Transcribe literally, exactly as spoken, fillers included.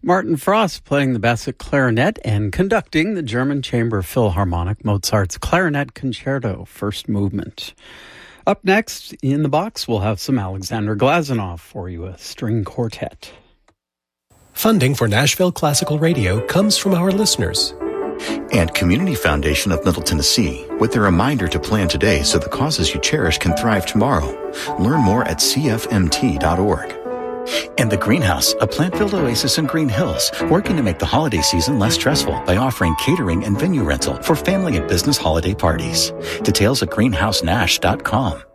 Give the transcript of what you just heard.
Martin Frost playing the Bassett clarinet and conducting the German Chamber Philharmonic Mozart's Clarinet Concerto, first movement. Up next in the box, we'll have some Alexander Glazunov for you, a string quartet. Funding for Nashville Classical Radio comes from our listeners. And Community Foundation of Middle Tennessee, with a reminder to plan today so the causes you cherish can thrive tomorrow. Learn more at c f m t dot org. And The Greenhouse, a plant-filled oasis in Green Hills, working to make the holiday season less stressful by offering catering and venue rental for family and business holiday parties. Details at greenhouse nash dot com.